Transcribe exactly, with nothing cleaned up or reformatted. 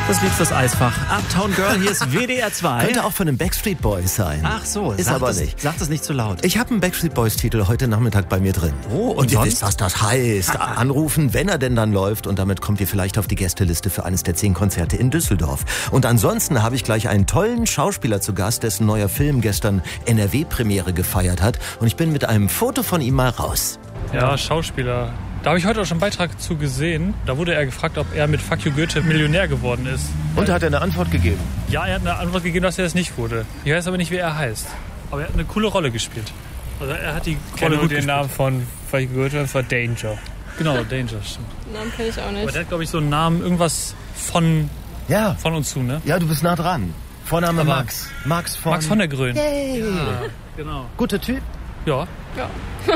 Das liegt das Eisfach. Uptown Girl, hier ist W D R zwei. Könnte auch von den Backstreet Boys sein. Ach so, ist sag aber das, nicht. Sag das nicht zu laut. Ich habe einen Backstreet Boys Titel heute Nachmittag bei mir drin. Oh, und, und ihr sonst? wisst, was das heißt. Anrufen, wenn er denn dann läuft, und damit kommt ihr vielleicht auf die Gästeliste für eines der zehn Konzerte in Düsseldorf. Und ansonsten habe ich gleich einen tollen Schauspieler zu Gast, dessen neuer Film gestern N R W-Premiere gefeiert hat. Und ich bin mit einem Foto von ihm mal raus. Ja, Schauspieler. Da habe ich heute auch schon einen Beitrag zu gesehen. Da wurde er gefragt, ob er mit Fuck You Goethe Millionär geworden ist. Und hat er eine Antwort gegeben? Ja, er hat eine Antwort gegeben, dass er es nicht wurde. Ich weiß aber nicht, wie er heißt. Aber er hat eine coole Rolle gespielt. Also er hat die Ich Rolle kenne nur gut den gespielt. Namen von Fuck You Goethe, das war Danger. Genau, Danger, stimmt. Den Namen kenne ich auch Aber nicht. der hat, glaube ich, so einen Namen, irgendwas von, Ja. von uns zu, ne? Ja, du bist nah dran. Vorname Aber Max. Max von... Max von der Grün. Yay. Ja, genau. Guter Typ. Ja. Ja.